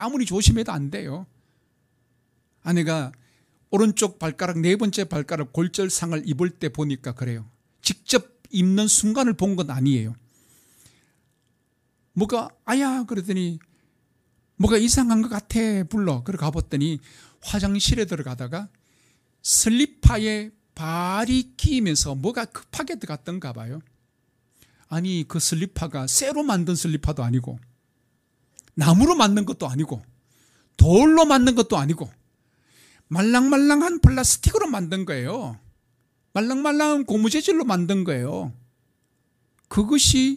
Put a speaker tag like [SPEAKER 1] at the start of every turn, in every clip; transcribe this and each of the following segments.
[SPEAKER 1] 아무리 조심해도 안 돼요. 아내가 오른쪽 발가락, 네 번째 발가락 골절상을 입을 때 보니까 그래요. 직접 입는 순간을 본 건 아니에요. 뭐가 아야 그러더니 뭐가 이상한 것 같아 불러. 그래 가봤더니 화장실에 들어가다가 슬리퍼에 발이 끼면서 뭐가 급하게 들어갔던가 봐요. 아니 그 슬리퍼가 쇠로 만든 슬리퍼도 아니고 나무로 만든 것도 아니고 돌로 만든 것도 아니고 말랑말랑한 플라스틱으로 만든 거예요. 말랑말랑한 고무재질로 만든 거예요. 그것이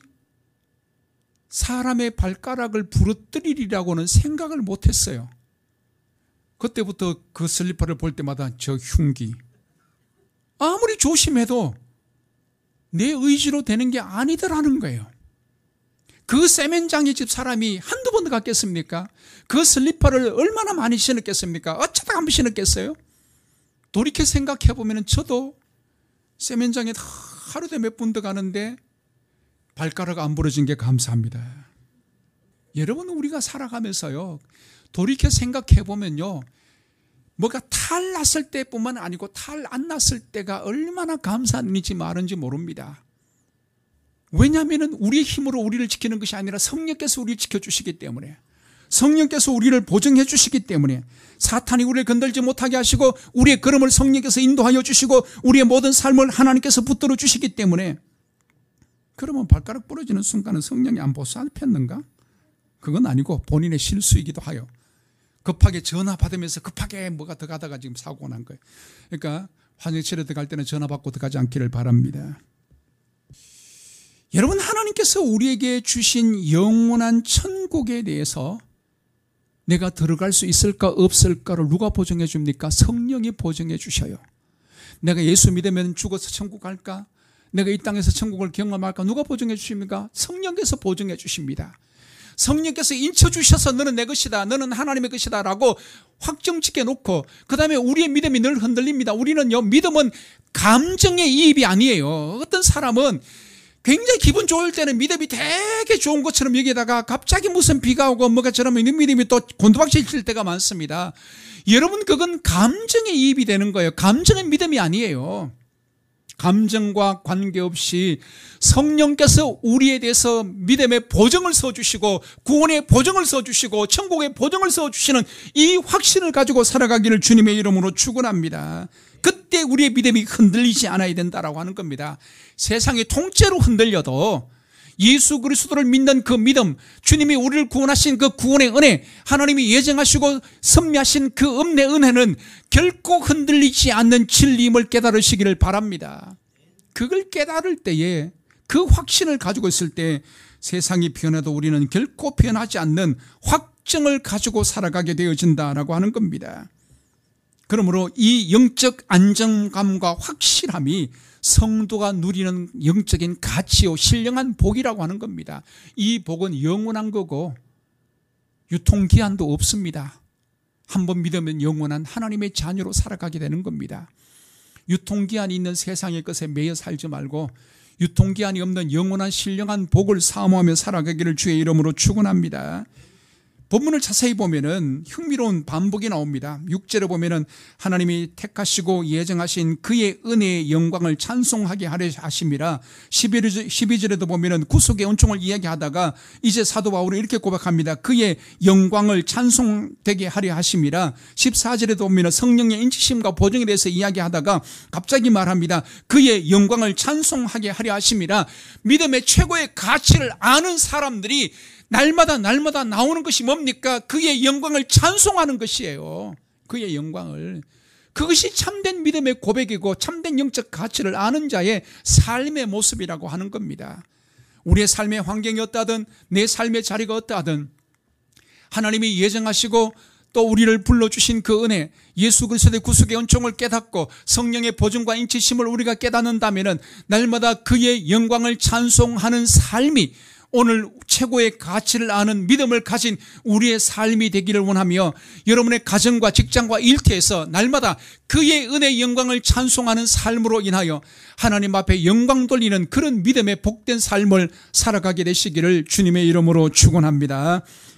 [SPEAKER 1] 사람의 발가락을 부러뜨리리라고는 생각을 못했어요. 그때부터 그 슬리퍼를 볼 때마다 저 흉기. 아무리 조심해도 내 의지로 되는 게 아니더라는 거예요. 그 세면장의 집 사람이 한두 번 갔겠습니까? 그 슬리퍼를 얼마나 많이 신었겠습니까? 어쩌다가 한번 신었겠어요? 돌이켜 생각해보면 저도 세면장에 하루에 몇 번 더 가는데 발가락 안 부러진 게 감사합니다. 여러분 우리가 살아가면서요 돌이켜 생각해보면요 뭐가 탈 났을 때뿐만 아니고 탈 안 났을 때가 얼마나 감사한 일인지 말인지 모릅니다. 왜냐하면 우리의 힘으로 우리를 지키는 것이 아니라 성령께서 우리를 지켜주시기 때문에, 성령께서 우리를 보증해 주시기 때문에, 사탄이 우리를 건들지 못하게 하시고 우리의 걸음을 성령께서 인도하여 주시고 우리의 모든 삶을 하나님께서 붙들어 주시기 때문에, 그러면 발가락 부러지는 순간은 성령이 안 보살폈는가? 그건 아니고 본인의 실수이기도 하여 급하게 전화 받으면서 급하게 뭐가 더 가다가 지금 사고가 난 거예요. 그러니까 화장실에 들어갈 때는 전화 받고 들어가지 않기를 바랍니다. 여러분 하나님께서 우리에게 주신 영원한 천국에 대해서 내가 들어갈 수 있을까 없을까를 누가 보증해 줍니까? 성령이 보증해 주셔요. 내가 예수 믿으면 죽어서 천국 갈까? 내가 이 땅에서 천국을 경험할까? 누가 보증해 주십니까? 성령께서 보증해 주십니다. 성령께서 인쳐주셔서 너는 내 것이다, 너는 하나님의 것이다 라고 확정짓게 놓고 그 다음에 우리의 믿음이 늘 흔들립니다. 우리는요 믿음은 감정의 이입이 아니에요. 어떤 사람은 굉장히 기분 좋을 때는 믿음이 되게 좋은 것처럼 여기다가 갑자기 무슨 비가 오고 뭐가 저러면 믿음이 또 곤두박질 칠 때가 많습니다. 여러분 그건 감정의 이입이 되는 거예요. 감정의 믿음이 아니에요. 감정과 관계없이 성령께서 우리에 대해서 믿음의 보증을 서주시고 구원의 보증을 서주시고 천국의 보증을 서주시는 이 확신을 가지고 살아가기를 주님의 이름으로 축원합니다. 그때 우리의 믿음이 흔들리지 않아야 된다라고 하는 겁니다. 세상이 통째로 흔들려도 예수 그리스도를 믿는 그 믿음, 주님이 우리를 구원하신 그 구원의 은혜, 하나님이 예정하시고 섭리하신 그 은혜는 결코 흔들리지 않는 진리임을 깨달으시기를 바랍니다. 그걸 깨달을 때에 그 확신을 가지고 있을 때 세상이 변해도 우리는 결코 변하지 않는 확정을 가지고 살아가게 되어진다라고 하는 겁니다. 그러므로 이 영적 안정감과 확실함이 성도가 누리는 영적인 가치요 신령한 복이라고 하는 겁니다. 이 복은 영원한 거고 유통기한도 없습니다. 한번 믿으면 영원한 하나님의 자녀로 살아가게 되는 겁니다. 유통기한이 있는 세상의 것에 매여 살지 말고 유통기한이 없는 영원한 신령한 복을 사모하며 살아가기를 주의 이름으로 축원합니다. 본문을 자세히 보면은 흥미로운 반복이 나옵니다. 6절에 보면은 하나님이 택하시고 예정하신 그의 은혜의 영광을 찬송하게 하려 하심이라. 12절에도 보면은 구속의 은총을 이야기하다가 이제 사도 바울은 이렇게 고백합니다. 그의 영광을 찬송되게 하려 하심이라. 14절에도 보면은 성령의 인치심과 보증에 대해서 이야기하다가 갑자기 말합니다. 그의 영광을 찬송하게 하려 하심이라. 믿음의 최고의 가치를 아는 사람들이 날마다 나오는 것이 뭡니까? 그의 영광을 찬송하는 것이에요. 그의 영광을. 그것이 참된 믿음의 고백이고 참된 영적 가치를 아는 자의 삶의 모습이라고 하는 겁니다. 우리의 삶의 환경이 어떠하든 내 삶의 자리가 어떠하든 하나님이 예정하시고 또 우리를 불러주신 그 은혜, 예수 그리스도의 구속의 은총을 깨닫고 성령의 보증과 인치심을 우리가 깨닫는다면 날마다 그의 영광을 찬송하는 삶이 오늘 최고의 가치를 아는 믿음을 가진 우리의 삶이 되기를 원하며 여러분의 가정과 직장과 일터에서 날마다 그의 은혜의 영광을 찬송하는 삶으로 인하여 하나님 앞에 영광 돌리는 그런 믿음의 복된 삶을 살아가게 되시기를 주님의 이름으로 축원합니다.